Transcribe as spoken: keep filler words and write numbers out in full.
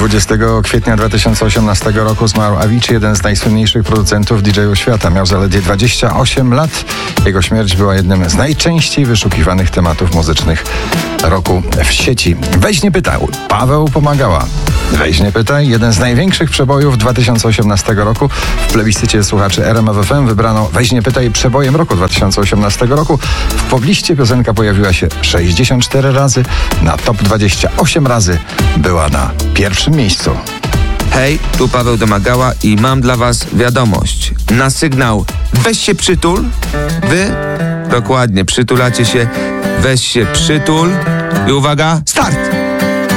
dwudziestego kwietnia dwa tysiące osiemnastego roku zmarł Avicii, jeden z najsłynniejszych producentów D J-ów świata. Miał zaledwie dwadzieścia osiem lat. Jego śmierć była jednym z najczęściej wyszukiwanych tematów muzycznych roku w sieci. Weź nie pytaj, Paweł Pomagała. Weź nie pytaj, jeden z największych przebojów dwa tysiące osiemnastego roku. W plebiscycie słuchaczy R M F F M wybrano Weź nie pytaj przebojem roku dwa tysiące osiemnastego roku. W pobliście piosenka pojawiła się sześćdziesiąt cztery razy, na top dwadzieścia osiem razy była na pierwszym miejscu. Hej, tu Paweł Domagała i mam dla was wiadomość. Na sygnał weź się przytul, wy dokładnie przytulacie się, weź się przytul i uwaga, start!